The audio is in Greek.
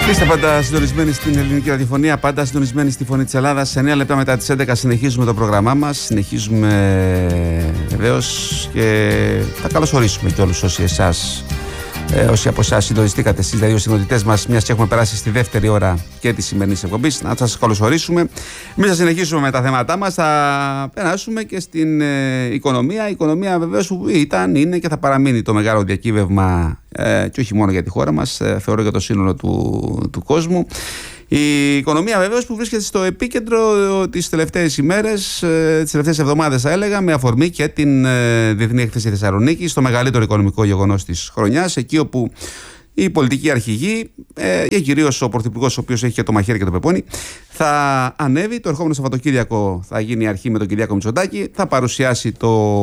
Είστε πάντα συντονισμένοι στην ελληνική ραδιοφωνία, πάντα συντονισμένοι στη Φωνή της Ελλάδας. 9 λεπτά μετά τις 11 συνεχίζουμε το πρόγραμμά μας. Συνεχίζουμε βεβαίως και θα καλωσορίσουμε και όλους όσοι από εσάς συντονιστήκατε στις δύο συντονιστές μας, μιας και έχουμε περάσει στη δεύτερη ώρα και τη σημερινής εκπομπής. Να σας καλωσορίσουμε. Εμείς θα συνεχίσουμε με τα θέματά μας. Θα περάσουμε και στην οικονομία. Η οικονομία βεβαίως που ήταν, είναι και θα παραμείνει το μεγάλο διακύβευμα και όχι μόνο για τη χώρα μας, θεωρώ για το σύνολο του κόσμου. Η οικονομία βεβαίως που βρίσκεται στο επίκεντρο τις τελευταίες ημέρες, τις τελευταίες εβδομάδες θα έλεγα, με αφορμή και την Διεθνή Έκθεση Θεσσαλονίκη, το μεγαλύτερο οικονομικό γεγονός της χρονιάς, εκεί όπου οι πολιτικοί αρχηγοί και κυρίως ο Πρωθυπουργός, ο οποίος έχει και το μαχαίρι και το πεπόνι, θα ανέβει το ερχόμενο Σαββατοκύριακο, θα γίνει η αρχή με τον Κυριάκο Μητσοτάκη, θα παρουσιάσει το